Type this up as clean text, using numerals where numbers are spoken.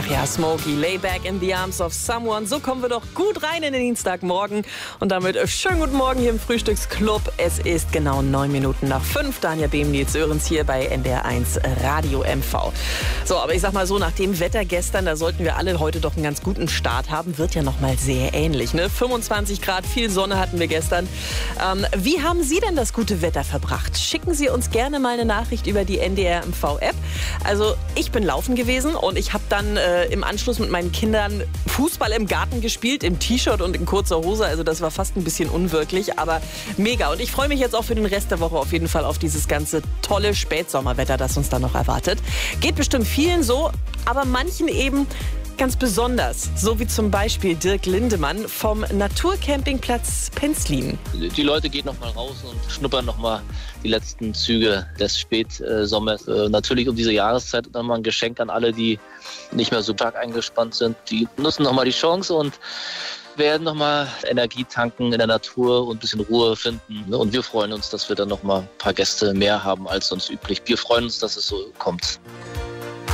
Ach ja, Smokey, lay back in the arms of someone. So kommen wir doch gut rein in den Dienstagmorgen. Und damit schönen guten Morgen hier im Frühstücksclub. Es ist genau 9 Minuten nach 5. Danja Behm, Nils Öhrens hier bei NDR1 Radio MV. So, aber ich sag mal so, nach dem Wetter gestern, da sollten wir alle heute doch einen ganz guten Start haben. Wird ja noch mal sehr ähnlich, ne? 25 Grad, viel Sonne hatten wir gestern. Wie haben Sie denn das gute Wetter verbracht? Schicken Sie uns gerne mal eine Nachricht über die NDR MV-App. Also ich bin laufen gewesen und ich habe dann im Anschluss mit meinen Kindern Fußball im Garten gespielt, im T-Shirt und in kurzer Hose. Also das war fast ein bisschen unwirklich, aber mega. Und ich freue mich jetzt auch für den Rest der Woche auf jeden Fall auf dieses ganze tolle Spätsommerwetter, das uns da noch erwartet. Geht bestimmt vielen so, aber manchen eben ganz besonders. So wie zum Beispiel Dirk Lindemann vom Naturcampingplatz Penzlin. Die Leute gehen noch mal raus und schnuppern noch mal die letzten Züge des Spätsommers. Natürlich um diese Jahreszeit dann mal ein Geschenk an alle, die nicht mehr so stark eingespannt sind. Die nutzen noch mal die Chance und werden noch mal Energie tanken in der Natur und ein bisschen Ruhe finden. Und wir freuen uns, dass wir dann noch mal ein paar Gäste mehr haben als sonst üblich. Wir freuen uns, dass es so kommt.